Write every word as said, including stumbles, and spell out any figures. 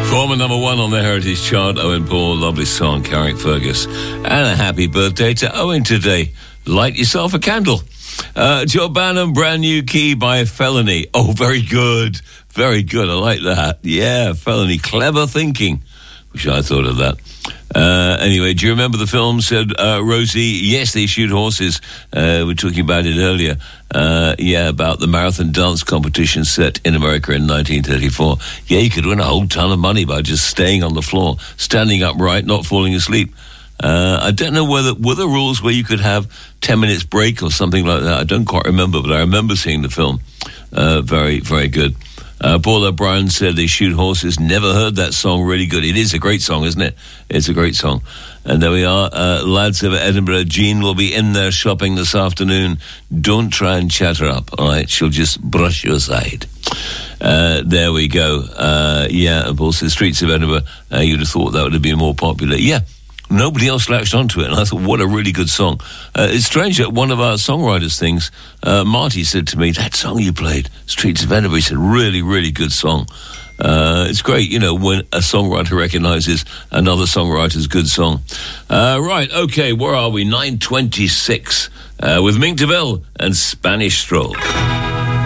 Former number one on the Heritage Chart, Owen Paul, lovely song, Carrick Fergus. And a happy birthday to Owen today. Light yourself a candle. Uh, Joe Bannon, brand new key by Felony. Oh, very good. Very good. I like that. Yeah, Felony. Clever thinking. Wish I thought of that. Uh, anyway, do you remember the film, said uh, Rosie? Yes, they shoot horses. Uh, we were talking about it earlier. Uh, yeah, about the marathon dance competition set in America in nineteen thirty-four. Yeah, you could win a whole ton of money by just staying on the floor, standing upright, not falling asleep. Uh, I don't know whether were there rules where you could have ten minutes break or something like that. I don't quite remember, but I remember seeing the film. Uh, very, very good. Uh, Paul O'Brien said they shoot horses. Never heard that song. Really good. It is a great song, isn't it? It's a great song. And there we are. Uh, lads of Edinburgh. Jean will be in there shopping this afternoon. Don't try and chat her up, all right? She'll just brush you aside. Uh, there we go. Uh, yeah, of course, the Streets of Edinburgh, uh, you'd have thought that would have been more popular. Yeah. Nobody else latched onto it, and I thought, what a really good song. Uh, it's strange that one of our songwriters things, uh, Marty said to me, that song you played, Streets of Edinburgh, he said, really, really good song. Uh, it's great, you know, when a songwriter recognises another songwriter's good song. Uh, right, okay, where are we? nine twenty-six, uh, with Mink DeVille and Spanish Stroll.